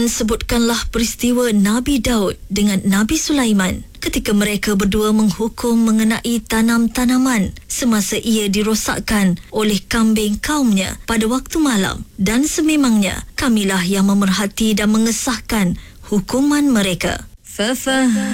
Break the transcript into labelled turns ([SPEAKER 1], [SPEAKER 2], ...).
[SPEAKER 1] Dan sebutkanlah peristiwa Nabi Daud dengan Nabi Sulaiman ketika mereka berdua menghukum mengenai tanam-tanaman semasa ia dirosakkan oleh kambing kaumnya pada waktu malam. Dan sememangnya kamilah yang memerhati dan mengesahkan hukuman mereka.